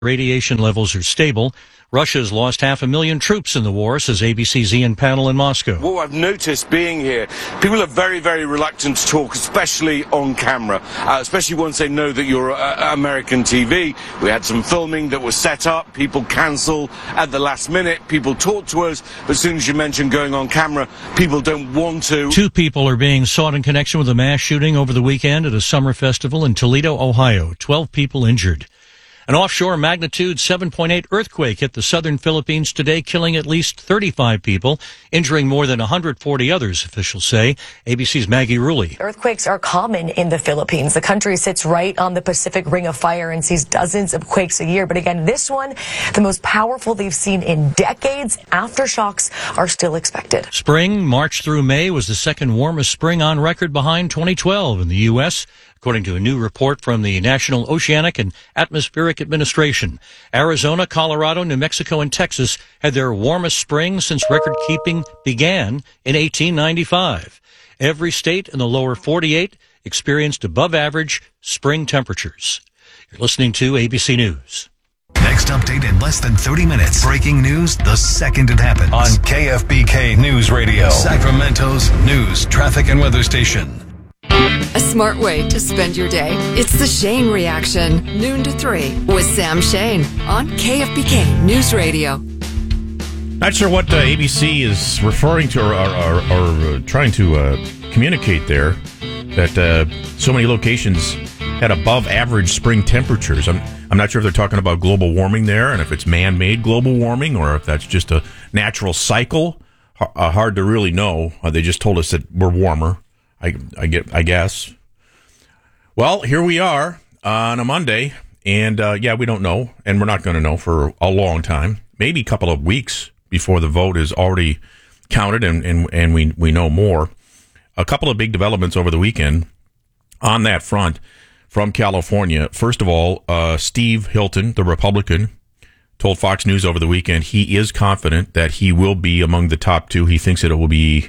Radiation levels are stable. Russia's lost 500,000 troops in the war, says ABC's Ian Pannell in Moscow. What I've noticed being here, people are very, very reluctant to talk, especially on camera, especially once they know that you're American TV. We had some filming that was set up, people cancel at the last minute, people talk to us, but as soon as you mention going on camera, people don't want to. 2 people are being sought in connection with a mass shooting over the weekend at a summer festival in Toledo, Ohio. 12 people injured. An offshore magnitude 7.8 earthquake hit the southern Philippines today, killing at least 35 people, injuring more than 140 others, officials say. ABC's Maggie Rulli. Earthquakes are common in the Philippines. The country sits right on the Pacific Ring of Fire and sees dozens of quakes a year. But again, this one, the most powerful they've seen in decades. Aftershocks are still expected. Spring, March through May, was the second warmest spring on record behind 2012 in the U.S., according to a new report from the National Oceanic and Atmospheric Administration. Arizona, Colorado, New Mexico, and Texas had their warmest spring since record-keeping began in 1895. Every state in the lower 48 experienced above-average spring temperatures. You're listening to ABC News. Next update in less than 30 minutes. Breaking news the second it happens. On KFBK News Radio, Sacramento's news, traffic, and weather station. A smart way to spend your day. It's the Shane Reaction, noon to 3 with Sam Shane on KFBK News Radio. Not sure what ABC is referring to or trying to communicate there, that so many locations had above average spring temperatures. I'm not sure if they're talking about global warming there and if it's man-made global warming or if that's just a natural cycle. Hard to really know. They just told us that we're warmer. I guess. Well, here we are on a Monday, and we don't know, and we're not going to know for a long time, maybe a couple of weeks before the vote is already counted and we know more. A couple of big developments over the weekend on that front from California. First of all, Steve Hilton, the Republican, told Fox News over the weekend he is confident that he will be among the top 2. He thinks it will be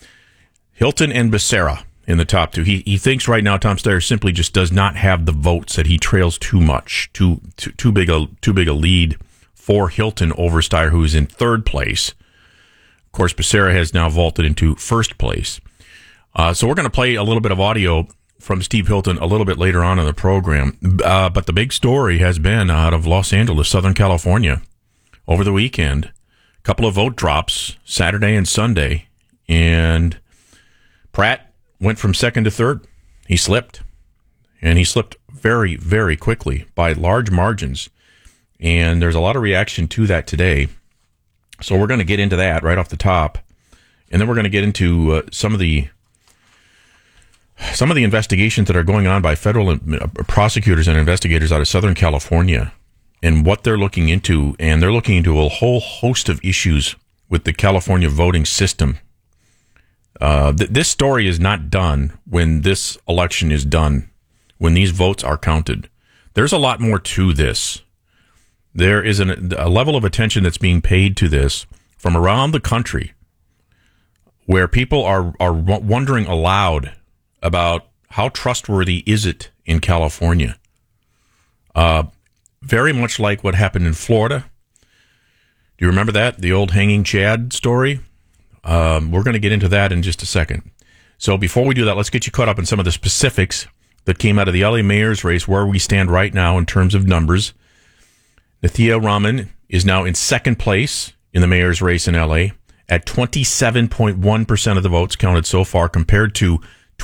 Hilton and Becerra in the top 2. He thinks right now Tom Steyer simply just does not have the votes, that he trails too much, too big a lead for Hilton over Steyer, who is in third place. Of course, Becerra has now vaulted into first place. So we're going to play a little bit of audio from Steve Hilton a little bit later on in the program. But the big story has been out of Los Angeles, Southern California, over the weekend. A couple of vote drops, Saturday and Sunday, and Pratt went from second to third. He slipped, and he slipped very, very quickly by large margins. And there's a lot of reaction to that today. So we're going to get into that right off the top. And then we're going to get into some of the investigations that are going on by federal prosecutors and investigators out of Southern California and what they're looking into. And they're looking into a whole host of issues with the California voting system. This story is not done when this election is done, when these votes are counted. There's a lot more to this. There is a level of attention that's being paid to this from around the country where people are wondering aloud about how trustworthy is it in California. Very much like what happened in Florida. Do you remember that? The old hanging Chad story? We're going to get into that in just a second. So before we do that, let's get you caught up in some of the specifics that came out of the LA mayor's race, where we stand right now in terms of numbers. Nithya Raman is now in second place in the mayor's race in LA at 27.1% of the votes counted so far, compared to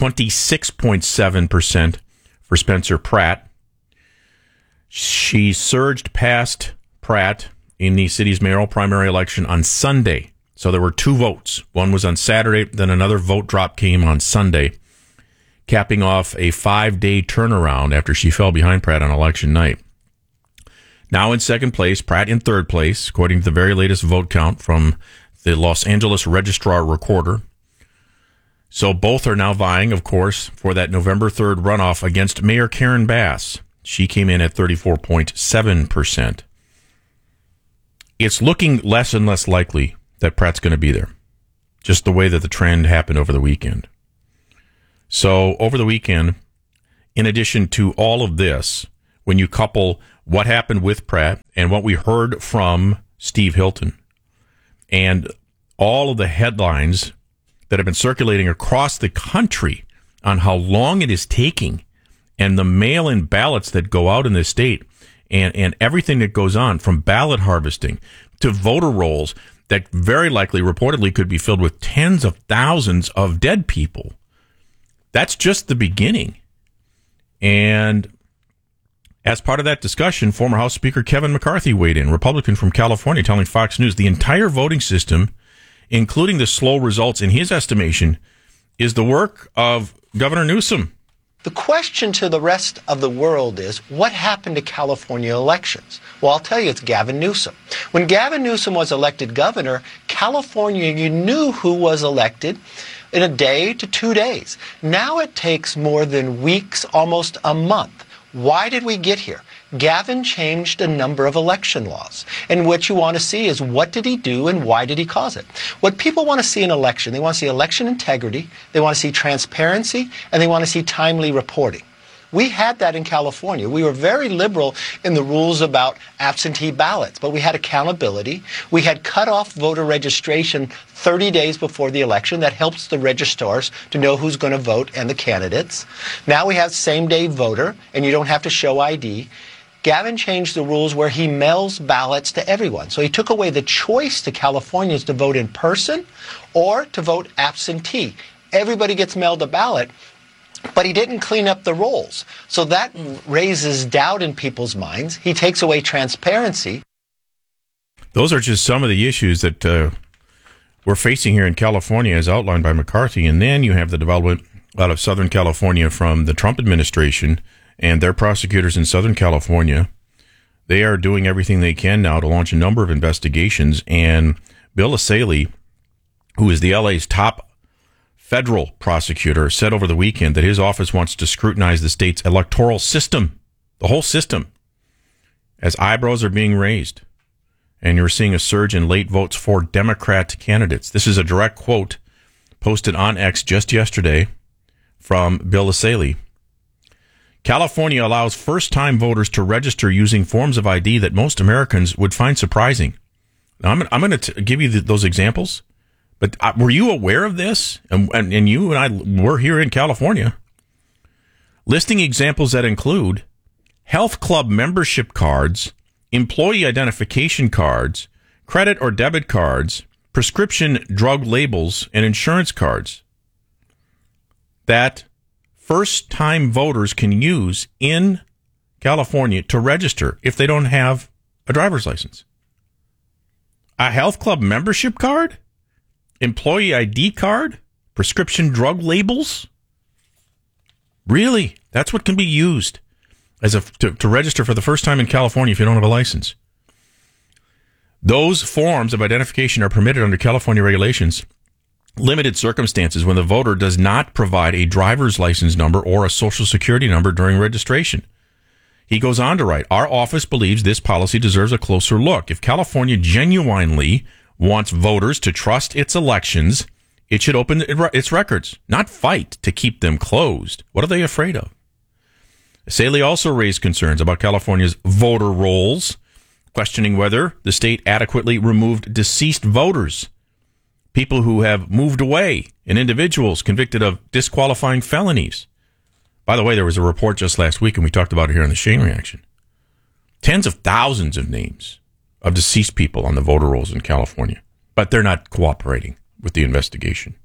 26.7% for Spencer Pratt. She surged past Pratt in the city's mayoral primary election on Sunday. So there were 2 votes. One was on Saturday, then another vote drop came on Sunday, capping off a 5-day turnaround after she fell behind Pratt on election night. Now in second place, Pratt in third place, according to the very latest vote count from the Los Angeles Registrar Recorder. So both are now vying, of course, for that November 3rd runoff against Mayor Karen Bass. She came in at 34.7%. It's looking less and less likely that Pratt's going to be there, just the way that the trend happened over the weekend. So over the weekend, in addition to all of this, when you couple what happened with Pratt and what we heard from Steve Hilton and all of the headlines that have been circulating across the country on how long it is taking and the mail-in ballots that go out in this state and everything that goes on from ballot harvesting to voter rolls that very likely, reportedly, could be filled with tens of thousands of dead people. That's just the beginning. And as part of that discussion, former House Speaker Kevin McCarthy weighed in, Republican from California, telling Fox News the entire voting system, including the slow results in his estimation, is the work of Governor Newsom. The question to the rest of the world is, what happened to California elections? Well, I'll tell you, it's Gavin Newsom. When Gavin Newsom was elected governor, California, you knew who was elected in a day to 2 days. Now it takes more than weeks, almost a month. Why did we get here? Gavin changed a number of election laws. And what you want to see is what did he do and why did he cause it? What people want to see in election, they want to see election integrity, they want to see transparency, and they want to see timely reporting. We had that in California. We were very liberal in the rules about absentee ballots, but we had accountability. We had cut off voter registration 30 days before the election. That helps the registrars to know who's going to vote and the candidates. Now we have same-day voter, and you don't have to show ID. Gavin changed the rules where he mails ballots to everyone. So he took away the choice to Californians to vote in person or to vote absentee. Everybody gets mailed a ballot. But he didn't clean up the rolls. So that raises doubt in people's minds. He takes away transparency. Those are just some of the issues that we're facing here in California as outlined by McCarthy. And then you have the development out of Southern California from the Trump administration and their prosecutors in Southern California. They are doing everything they can now to launch a number of investigations. And Bill Essayli, who is the LA's top federal prosecutor, said over the weekend that his office wants to scrutinize the state's electoral system, the whole system, as eyebrows are being raised. And you're seeing a surge in late votes for Democrat candidates. This is a direct quote posted on X just yesterday from Bill Essayli. California allows first-time voters to register using forms of ID that most Americans would find surprising. Now, I'm going to give you those examples. But were you aware of this? And you and I were here in California. Listing examples that include health club membership cards, employee identification cards, credit or debit cards, prescription drug labels, and insurance cards that first-time voters can use in California to register if they don't have a driver's license. A health club membership card? Employee ID card? Prescription drug labels? Really? That's what can be used as to register for the first time in California if you don't have a license. Those forms of identification are permitted under California regulations. Limited circumstances when the voter does not provide a driver's license number or a social security number during registration. He goes on to write, our office believes this policy deserves a closer look. If California genuinely wants voters to trust its elections, it should open its records, not fight to keep them closed. What are they afraid of? Essayli also raised concerns about California's voter rolls, questioning whether the state adequately removed deceased voters, people who have moved away, and individuals convicted of disqualifying felonies. By the way, there was a report just last week, and we talked about it here on the Shane Reaction. Tens of thousands of names of deceased people on the voter rolls in California, but they're not cooperating with the investigation.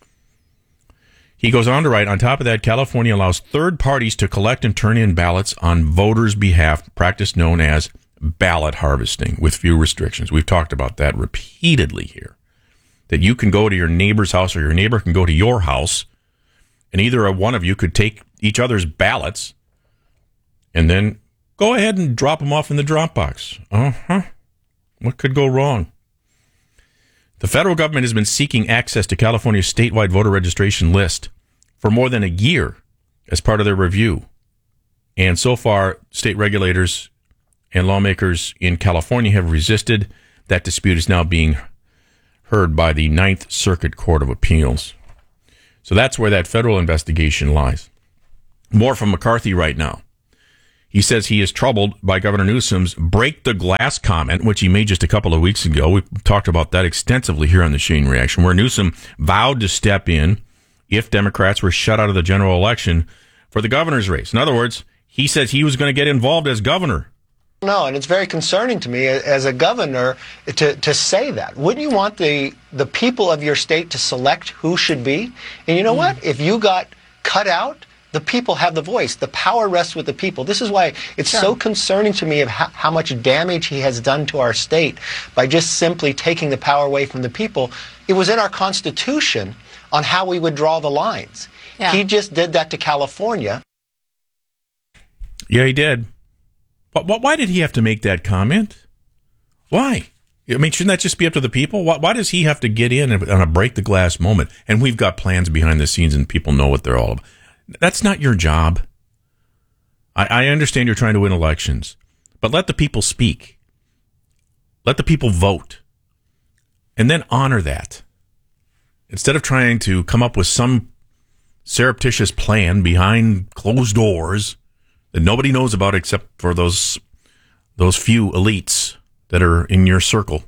He goes on to write, on top of that, California allows third parties to collect and turn in ballots on voters' behalf, practice known as ballot harvesting, with few restrictions. We've talked about that repeatedly here, that you can go to your neighbor's house or your neighbor can go to your house, and either one of you could take each other's ballots and then go ahead and drop them off in the drop box. What could go wrong? The federal government has been seeking access to California's statewide voter registration list for more than a year as part of their review. And so far, state regulators and lawmakers in California have resisted. That dispute is now being heard by the Ninth Circuit Court of Appeals. So that's where that federal investigation lies. More from McCarthy right now. He says he is troubled by Governor Newsom's break the glass comment, which he made just a couple of weeks ago. We talked about that extensively here on the Shane Reaction, where Newsom vowed to step in if Democrats were shut out of the general election for the governor's race. In other words, he says he was going to get involved as governor. No, and it's very concerning to me as a governor to say that. Wouldn't you want the people of your state to select who should be? And you know what? If you got cut out, the people have the voice. The power rests with the people. This is why it's so concerning to me of how much damage he has done to our state by just simply taking the power away from the people. It was in our Constitution on how we would draw the lines. Yeah. He just did that to California. Yeah, he did. But why did he have to make that comment? Why? I mean, shouldn't that just be up to the people? Why does he have to get in on a break the glass moment? And we've got plans behind the scenes and people know what they're all about. That's not your job. I understand you're trying to win elections, but let the people speak. Let the people vote. And then honor that. Instead of trying to come up with some surreptitious plan behind closed doors that nobody knows about except for those few elites that are in your circle.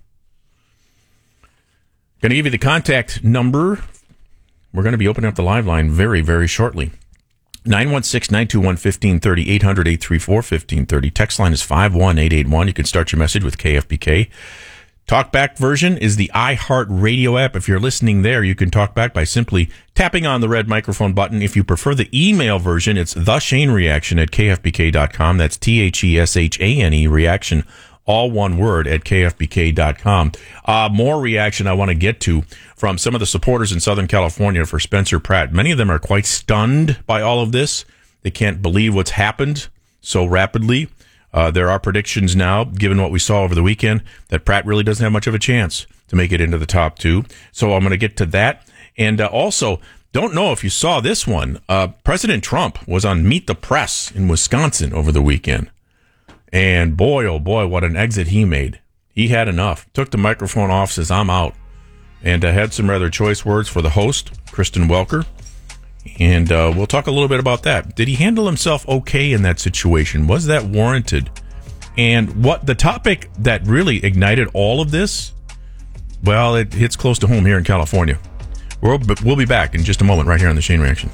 Going to give you the contact number. We're going to be opening up the live line very, very shortly. 916-921-1530, 800-834-1530. Text line is 51881. You can start your message with KFBK. Talkback version is the iHeart Radio app. If you're listening there, you can talk back by simply tapping on the red microphone button. If you prefer the email version, it's theshanereaction@kfbk.com. That's THESHANE reaction, all one word, at kfbk.com. More reaction I want to get to from some of the supporters in Southern California for Spencer Pratt. Many of them are quite stunned by all of this. They can't believe what's happened so rapidly. There are predictions now, given what we saw over the weekend, that Pratt really doesn't have much of a chance to make it into the top two. So I'm going to get to that. And also, don't know if you saw this one. President Trump was on Meet the Press in Wisconsin over the weekend. And boy, oh boy, what an exit he made. He had enough. Took the microphone off, says, I'm out. And had some rather choice words for the host, Kristen Welker. And we'll talk a little bit about that. Did he handle himself okay in that situation? Was that warranted? And what the topic that really ignited all of this, well, it hits close to home here in California. We'll be back in just a moment right here on the Shane Reaction.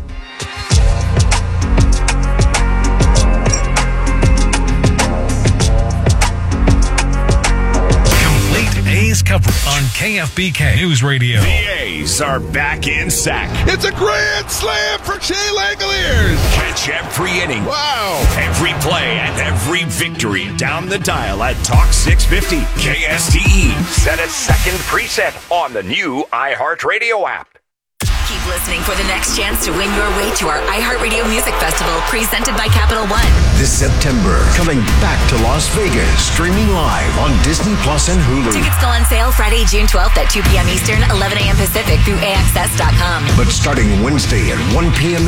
A's coverage on KFBK News Radio. The A's are back in sack. It's a grand slam for Shea Langoliers. Catch every inning. Wow. Every play and every victory down the dial at Talk 650 KSTE. Set a second preset on the new iHeartRadio app. Keep listening for the next chance to win your way to our iHeartRadio Music Festival, presented by Capital One. This September, coming back to Las Vegas, streaming live on Disney Plus and Hulu. Tickets go on sale Friday, June 12th at 2 p.m. Eastern, 11 a.m. Pacific through AXS.com. But starting Wednesday at 1 p.m.